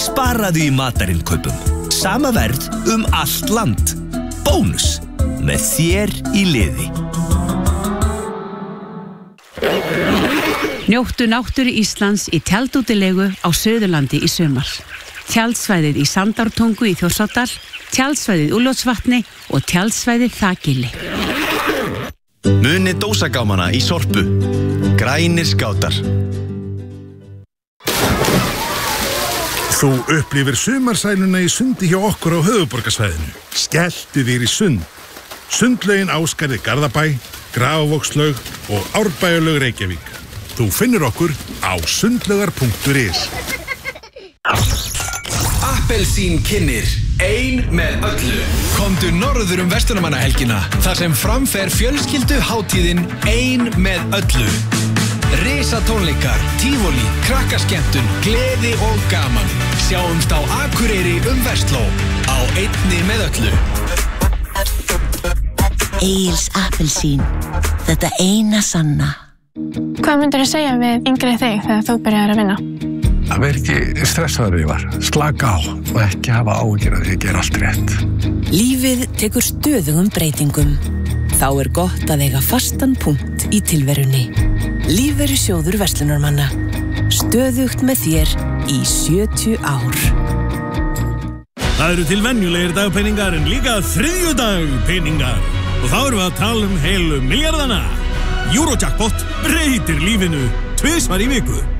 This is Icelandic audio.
Sparaðu í matarinkaupum. Sama verð allt land. Bónus. Með þér í liði. Njóttu náttúru Íslands í tjaldútilegu á Suðurlandi í sumar. Tjaldsvæðið í Sandártungu í Þjórsárdal, tjaldsvæðið Úlfljótsvatni og tjaldsvæðið Þakili. Munið dósagámana í Sorpu. Grænir skátar. Þú upplifir sumarsæluna í sundi hjá okkur á höfuðborgarsvæðinu. Skelltu þér í sund. Sundlaugin Ásgarði Garðabæ, Grafarvogslaug og Árbæjarlaug Reykjavík. Þú finnur okkur á sundlaugar.is. Appelsín kynnir ein með öllu. Komdu norður verslunarmannahelgina þar sem framfer fjölskyldu hátíðin ein með öllu. Risatónleikar, tífóli, krakkaskemmtun, gleði og gaman. Sjáumst á Akureyri Versló á einni með öllu. Egils appelsín, þetta eina sanna. Hvað myndirðu segja við yngri þig þegar þú byrjar að vinna? Að vera ekki stressaður yfir, slaka á og ekki hafa áhyggjur af því að gera allt rétt. Lífið tekur stöðugum breytingum. Þá gott að eiga fastan punkt í tilverunni. Lífeyrissjóður verslunarmanna. Stöðugt með þér í 70 ár. Það til venjulegir dagpeningar en líka þriðjudagpeningar. Og þá við að tala heilu milljarðana. Eurojackpot breytir lífinu 2 í viku.